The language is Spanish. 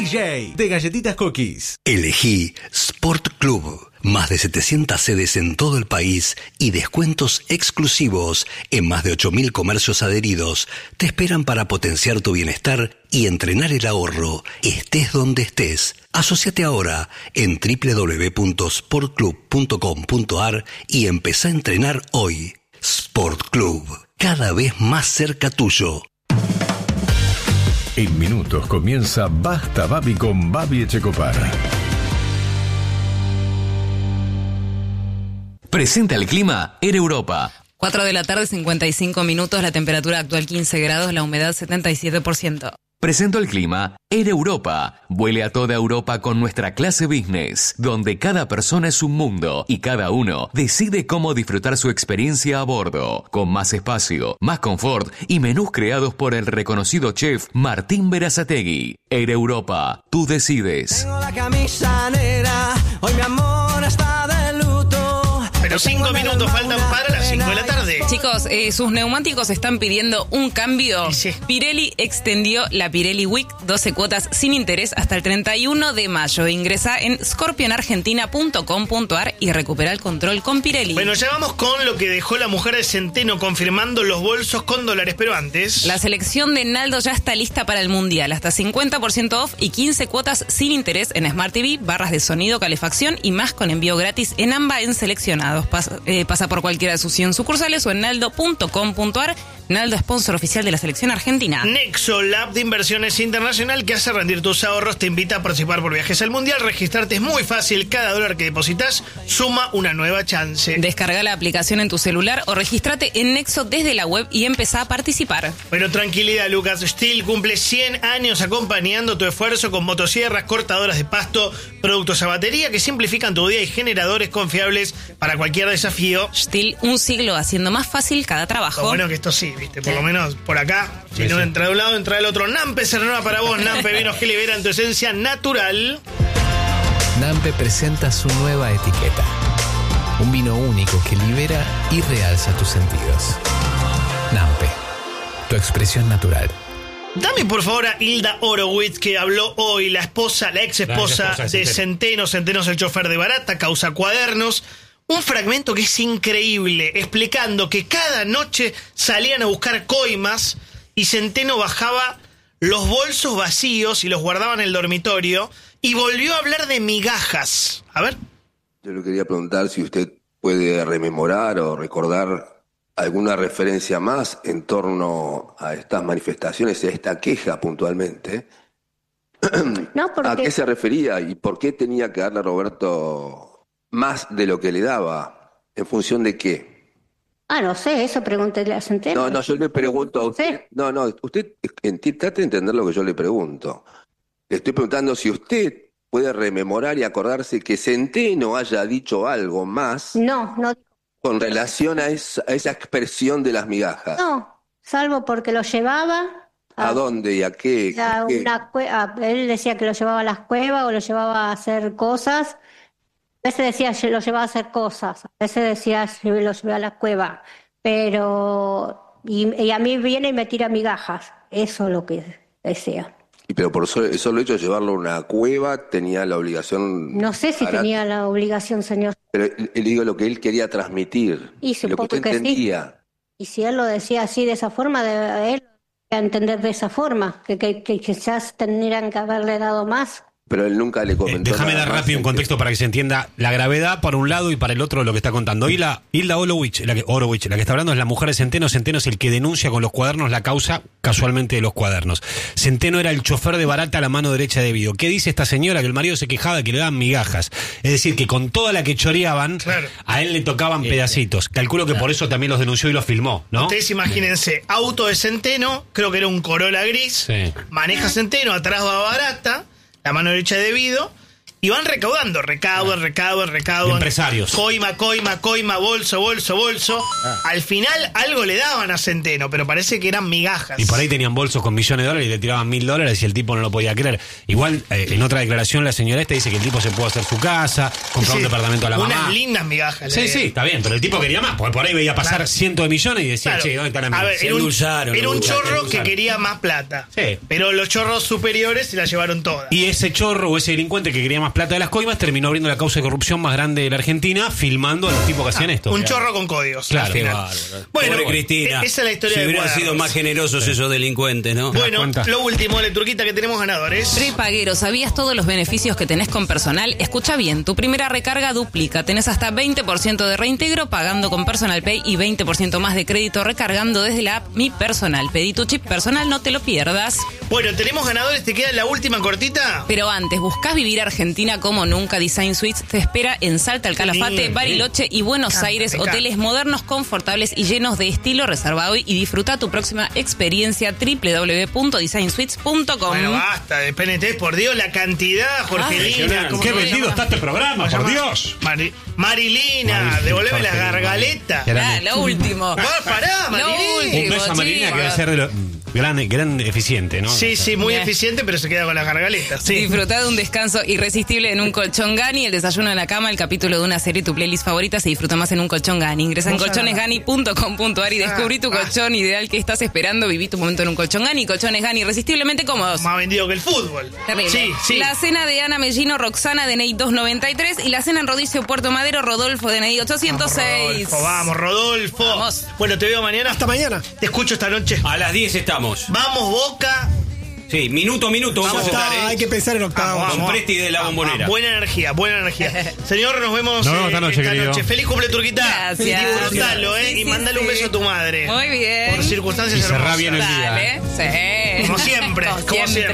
DJ de Galletitas Cookies. Elegí Sport Club. Más de 700 sedes en todo el país y descuentos exclusivos en más de 8.000 comercios adheridos te esperan para potenciar tu bienestar y entrenar el ahorro, estés donde estés. Asociate ahora en www.sportclub.com.ar y empezá a entrenar hoy. Sport Club, cada vez más cerca tuyo. En minutos comienza Basta Babi con Babi Echecopar. Presenta el clima Air Europa. 4 de la tarde, 55 minutos, la temperatura actual 15 grados, la humedad 77%. Presento el clima Air Europa. Vuele a toda Europa con nuestra clase business, donde cada persona es un mundo y cada uno decide cómo disfrutar su experiencia a bordo, con más espacio, más confort y menús creados por el reconocido chef Martín Berazategui. Air Europa, tú decides. Tengo la camisa negra, hoy mi amor está de luto. Pero 5 minutos faltan para las 5 de la tarde. Chicos, sus neumáticos están pidiendo un cambio. Sí. Pirelli extendió la Pirelli Week, 12 cuotas sin interés hasta el 31 de mayo. Ingresa en scorpionargentina.com.ar y recupera el control con Pirelli. Bueno, ya vamos con lo que dejó la mujer de Centeno confirmando los bolsos con dólares, pero antes... La selección de Naldo ya está lista para el Mundial. Hasta 50% off y 15 cuotas sin interés en Smart TV, barras de sonido, calefacción y más con envío gratis en AMBA en seleccionados. Pasa por cualquiera de sus 100 sucursales o en naldo.com.ar. Naldo, sponsor oficial de la selección argentina. Nexo, la app de inversiones internacional que hace rendir tus ahorros, te invita a participar por viajes al Mundial. Registrarte es muy fácil. Cada dólar que depositas suma una nueva chance. Descarga la aplicación en tu celular o regístrate en Nexo desde la web y empezá a participar. Pero tranquilidad, Lucas Steel cumple 100 años acompañando tu esfuerzo con motosierras, cortadoras de pasto, productos a batería que simplifican tu día y generadores confiables para cualquier desafío. Steel, un siglo haciendo más fácil cada trabajo. Lo bueno que esto sí, viste, por lo menos por acá. Si no entra de un lado, entra del otro. Nampe se renueva para vos. Nampe, vinos que liberan tu esencia natural. Nampe presenta su nueva etiqueta. Un vino único que libera y realza tus sentidos. Nampe, tu expresión natural. Dame por favor a Hilda Horowitz, que habló hoy, la ex esposa de Centeno. Centeno es el chofer de Barata, causa cuadernos. Un fragmento que es increíble, explicando que cada noche salían a buscar coimas y Centeno bajaba los bolsos vacíos y los guardaba en el dormitorio y volvió a hablar de migajas. A ver. Yo le quería preguntar si usted puede rememorar o recordar alguna referencia más en torno a estas manifestaciones, a esta queja puntualmente. No, porque... ¿A qué se refería y por qué tenía que darle a Roberto más de lo que le daba? ¿En función de qué? No sé, eso pregúntele a Centeno. No, yo le pregunto a usted. No, usted trate de entender lo que yo le pregunto. Le estoy preguntando si usted puede rememorar y acordarse que Centeno haya dicho algo más. No. Con relación a esa expresión de las migajas. No, salvo porque lo llevaba. ¿A dónde y a qué? Él decía que lo llevaba a las cuevas o lo llevaba a hacer cosas. A veces decía lo llevaba a hacer cosas, a veces decía lo llevaba a la cueva, pero y a mí viene y me tira migajas, eso es lo que decía. Pero por el solo hecho de llevarlo a una cueva tenía la obligación... No sé si tenía la obligación, señor. Pero le digo lo que él quería transmitir, y lo que usted entendía. Sí. Y si él lo decía así, de esa forma, él a entender de esa forma, que quizás tendrían que haberle dado más. Pero él nunca le comentó. Déjame dar rápido un contexto para que se entienda la gravedad para un lado y para el otro lo que está contando. Hilda Horowitz, la que está hablando es la mujer de Centeno. Centeno es el que denuncia con los cuadernos la causa, casualmente, de los cuadernos. Centeno era el chofer de Barata a la mano derecha de Vido. ¿Qué dice esta señora? Que el marido se quejaba de que le daban migajas. Es decir, que con toda la que choreaban, claro, a él le tocaban pedacitos. Calculo que por eso también los denunció y los filmó, ¿no? Ustedes imagínense, auto de Centeno, creo que era un Corolla gris, maneja Centeno, atrás va Barata, la mano derecha de Vido, Y van recaudan. Empresarios. Coima, bolso. Al final algo le daban a Centeno, pero parece que eran migajas. Y por ahí tenían bolsos con millones de dólares y le tiraban $1.000 y el tipo no lo podía creer. Igual, en otra declaración, la señora esta dice que el tipo se pudo hacer su casa, comprar un departamento a la mamá. Unas lindas migajas. Sí, está bien, pero el tipo quería más, porque por ahí veía pasar cientos de millones y decía, che, ¿dónde está la mía? Era un chorro que quería más plata. Sí. Pero los chorros superiores se la llevaron todas. Y ese chorro o ese delincuente que quería más plata de las coimas terminó abriendo la causa de corrupción más grande de la Argentina, filmando a los tipos que hacían esto. Un chorro con códigos. Claro. Qué bárbaro. Bueno, pobre Cristina. Esa es la historia si de hubieran Cuadernos. sido más generosos esos delincuentes, ¿no? Bueno, lo último, Turquita, que tenemos ganadores. Prepaguero, ¿sabías todos los beneficios que tenés con Personal? Escucha bien, tu primera recarga duplica. Tenés hasta 20% de reintegro pagando con Personal Pay y 20% más de crédito recargando desde la app Mi Personal. Pedí tu chip personal, no te lo pierdas. Bueno, tenemos ganadores, ¿te queda la última cortita? Pero antes, ¿buscás vivir Argentina como nunca? Design Suites te espera en Salta, El Calafate, Bariloche y Buenos Aires. Hoteles modernos, confortables y llenos de estilo. Reserva hoy y disfruta tu próxima experiencia. www.designsuites.com. Bueno, basta, de PNT, por Dios, la cantidad, Jorgelina. Qué vendido está este programa, por Dios. Marilina, devolveme las gargaletas. Lo último. Pará, Marilina. Un beso a Marilina que debe ser de lo gran eficiente, ¿no? Sí, muy eficiente, pero se queda con las gargaletas. Sí. Disfrutá de un descanso irresistible en un colchón Gani, el desayuno en la cama, el capítulo de una serie, tu playlist favorita se disfruta más en un colchón Gani. Ingresa en colchonesgani.com.ar y descubrí tu colchón ideal que estás esperando. Viví tu momento en un colchón Gani. Colchones Gani, irresistiblemente cómodos. Más vendido que el fútbol. Terrible. Sí. La cena de Ana Mellino, Roxana, DNI 293 y la cena en Rodicio Puerto Madero, Rodolfo, DNI 806. Vamos, Rodolfo. Vamos. Bueno, te veo mañana. Hasta mañana. Te escucho esta noche. A las 10 estamos. Vamos, Boca. Sí, minuto a minuto vamos a estar, Hay que pensar en octavos. Con Presti de la Bombonera. Buena energía. Señor, nos vemos esta noche, querido. Feliz cumple, Turquita. Gracias. Disfrutalo, y mándale un beso a tu madre. Muy bien. Por circunstancias Y cerrá hermosas. bien el día. Dale. Sí. Como siempre.